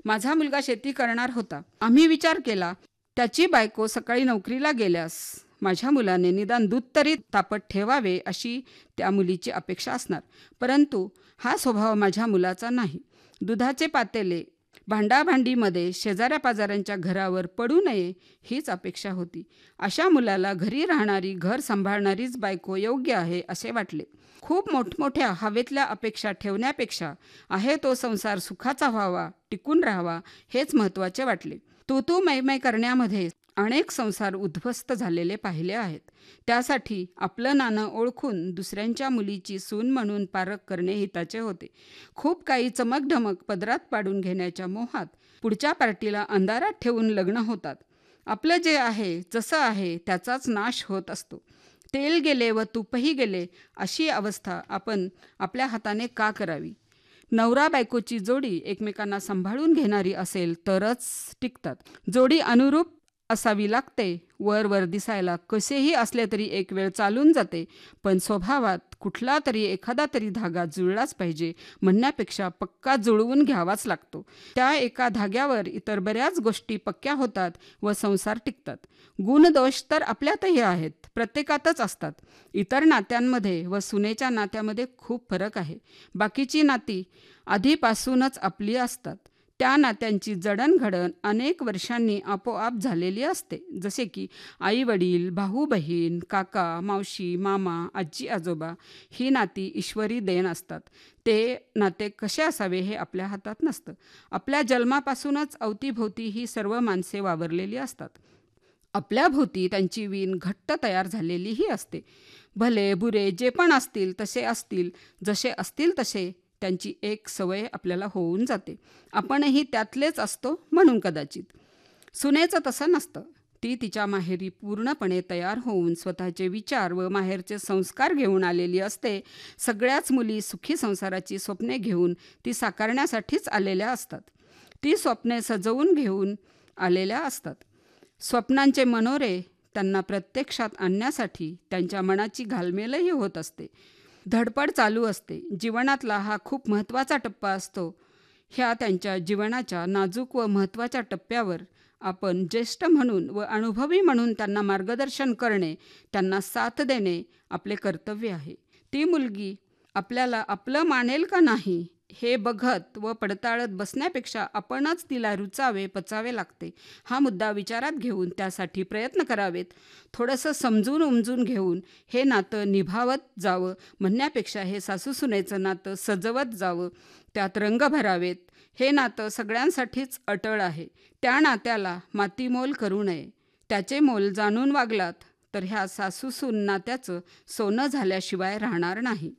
माझा मुलगा शेती करणार होता. आम्ही विचार केला, त्याची बायको सकाळी नोकरीला गेल्यास माझ्या मुलाने निदान दूध तरी तापत ठेवावे अशी त्या मुलीची अपेक्षा असणार. परंतु हा स्वभाव माझ्या मुलाचा नाही. दुधाचे पातेले भांडाभांडीमध्ये शेजाऱ्या-पाजाऱ्यांच्या घरावर पडू नये हीच अपेक्षा होती. अशा मुलाला घरी राहणारी, घर सांभाळणारीच बायको योग्य आहे असे वाटले. खूप मोठमोठ्या हवेतल्या अपेक्षा ठेवण्यापेक्षा आहे तो संसार सुखाचा व्हावा, टिकून राहावा हेच महत्त्वाचे वाटले. तू मै करण्यामध्ये अनेक संसार उद्ध्वस्त झालेले पाहिले आहेत. त्यासाठी आपलं नाणं ओळखून दुसऱ्यांच्या मुलीची सून म्हणून पारख करणे हिताचे होते. खूप काही चमकढमक पदरात पाडून घेण्याच्या मोहात पुढच्या पार्टीला अंधारात ठेवून लग्न होतात. आपलं जे आहे, जसं आहे त्याचाच नाश होत असतो. तेल गेले व तूपही गेले अशी अवस्था आपण आपल्या हाताने का करावी? नवरा बायकोची जोडी एकमेकांना सांभाळून घेणारी असेल तरच टिकतात. जोडी अनुरूप असावी लागते. वर दिसायला कसेही असले तरी एक वेळ चालून जाते, पण स्वभावात कुठला तरी एखादा तरी धागा जुळलाच पाहिजे म्हणण्यापेक्षा पक्का जुळवून घ्यावाच लागतो. त्या एका धाग्यावर इतर बऱ्याच गोष्टी पक्क्या होतात व संसार टिकतात. गुणदोष तर आपल्यातही आहेत, प्रत्येकातच असतात. इतर नात्यांमध्ये व सुनेच्या नात्यामध्ये खूप फरक आहे. बाकीची नाती आधीपासूनच आपली असतात. त्या नात्यांची जडणघडण अनेक वर्षांनी आपोआप झालेली असते. जसे की आई वडील, भाऊ बहीण, काका मावशी, मामा, आजी आजोबा ही नाती ईश्वरी देण असतात. ते नाते कसे असावे हे आपल्या हातात नसतं. आपल्या जन्मापासूनच अवतीभोवती ही सर्व माणसे वावरलेली असतात. आपल्या भोवती त्यांची वीण घट्ट तयार झालेलीही असते. भले बुरे जे पण असतील तसे असतील, जसे असतील तसे त्यांची एक सवय आपल्याला होऊन जाते. आपणही त्यातलेच असतो म्हणून कदाचित. सुनेचं तसं नसतं. ती तिच्या माहेरी पूर्णपणे तयार होऊन स्वतःचे विचार व माहेरचे संस्कार घेऊन आलेली असते. सगळ्याच मुली सुखी संसाराची स्वप्ने घेऊन ती साकारण्यासाठीच आलेल्या असतात. ती स्वप्ने सजवून घेऊन आलेल्या असतात. स्वप्नांचे मनोरे त्यांना प्रत्यक्षात आणण्यासाठी त्यांच्या मनाची घालमेलही होत असते. धडपड चालू असते. जीवनातला हा खूप महत्त्वाचा टप्पा असतो. ह्या त्यांच्या जीवनाच्या नाजूक व महत्त्वाच्या टप्प्यावर आपण ज्येष्ठ म्हणून व अनुभवी म्हणून त्यांना मार्गदर्शन करणे, त्यांना साथ देणे आपले कर्तव्य आहे. ती मुलगी आपल्याला आपलं मानेल का नाही हे बघत व पडताळत बसण्यापेक्षा आपणच तिला रुचावे, पचावे लागते. हा मुद्दा विचारात घेऊन त्यासाठी प्रयत्न करावेत. थोडंसं समजून उमजून घेऊन हे नातं निभावत जावं म्हणण्यापेक्षा हे सासूसुनेचं नातं सजवत जावं, त्यात रंग भरावेत. हे नातं सगळ्यांसाठीच अटळ आहे. त्या नात्याला मातीमोल करू नये. त्याचे मोल जाणून वागलात तर ह्या सासूसून नात्याचं सोनं झाल्याशिवाय राहणार नाही.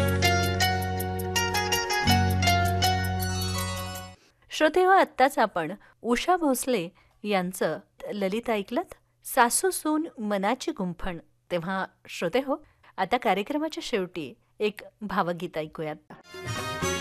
श्रोतेहो, आत्ताच आपण उषा भोसले यांचं ललित ऐकलत, सासू सून मनाची गुंफण. तेव्हा श्रोतेहो, आता कार्यक्रमाच्या शेवटी एक भावगीत ऐकूयात.